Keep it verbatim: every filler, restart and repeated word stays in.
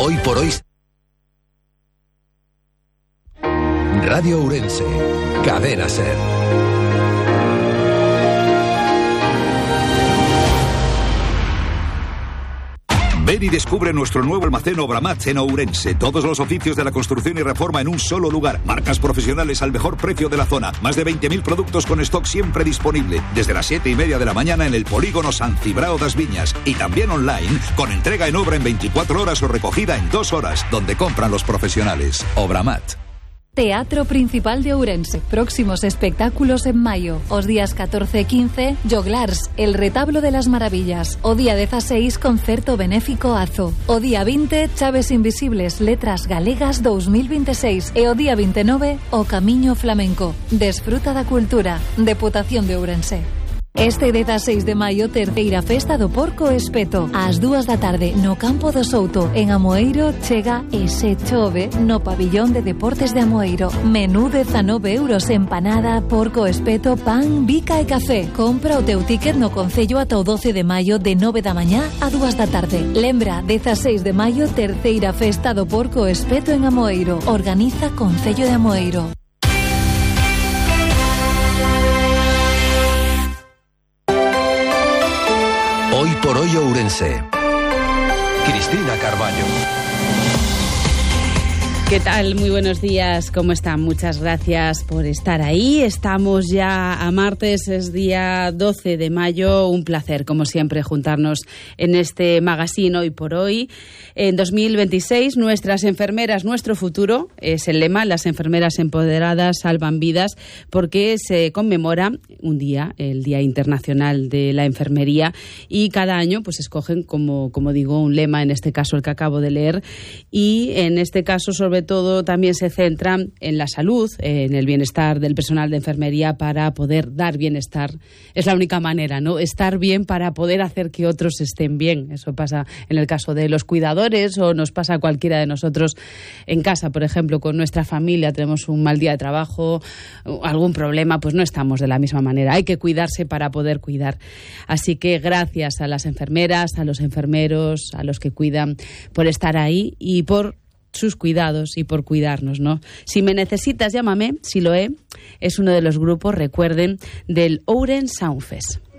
Hoy por hoy. Radio Ourense, Cadena Ser. Ven y descubre nuestro nuevo almacén Obramat en Ourense. Todos los oficios de la construcción y reforma en un solo lugar. Marcas profesionales al mejor precio de la zona. Más de veinte mil productos con stock siempre disponible. Desde las siete y media de la mañana en el polígono San Cibrao das Viñas. Y también online, con entrega en obra en veinticuatro horas o recogida en dos horas, donde compran los profesionales. Obramat. Teatro Principal de Ourense. Próximos espectáculos en mayo. Os días catorce e quince, Joglars, El Retablo de las Maravillas. O día dieciséis, Concerto Benéfico Azo. O día veinte, Chaves Invisibles, Letras Galegas dos mil veintiséis. E o día veintinueve, O Camiño Flamenco. Desfruta da cultura. Deputación de Ourense. Este dieciséis de maio, terceira festa do Porco Espeto. Ás dúas da tarde, no Campo do Souto, en Amoeiro, chega E Se Chove, no Pabillón de Deportes de Amoeiro. Menú dezanove euros, empanada, porco espeto, pan, bica e café. Compra o teu ticket no Concello ata o doce de maio, de nove da mañá a dúas da tarde. Lembra, dieciséis de maio, terceira festa do Porco Espeto en Amoeiro. Organiza Concello de Amoeiro. Hoy por hoy Ourense. Cristina Carballo. ¿Qué tal? Muy buenos días, ¿cómo están? Muchas gracias por estar ahí. Estamos ya a martes, es día doce de mayo. Un placer, como siempre, juntarnos en este magazine Hoy por Hoy. En dos mil veintiséis, nuestras enfermeras, nuestro futuro, es el lema. Las enfermeras empoderadas salvan vidas, porque se conmemora un día, el Día Internacional de la Enfermería, y cada año pues escogen, como, como digo, un lema, en este caso el que acabo de leer, y en este caso sobre todo también se centra en la salud, en el bienestar del personal de enfermería para poder dar bienestar. Es la única manera, ¿no? Estar bien para poder hacer que otros estén bien. Eso pasa en el caso de los cuidadores, o nos pasa a cualquiera de nosotros en casa, por ejemplo, con nuestra familia. Tenemos un mal día de trabajo, algún problema, pues no estamos de la misma manera. Hay que cuidarse para poder cuidar. Así que gracias a las enfermeras, a los enfermeros, a los que cuidan, por estar ahí y por sus cuidados y por cuidarnos, ¿no? Si me necesitas, llámame. Siloé es uno de los grupos, recuerden, del Ourense Soundfest.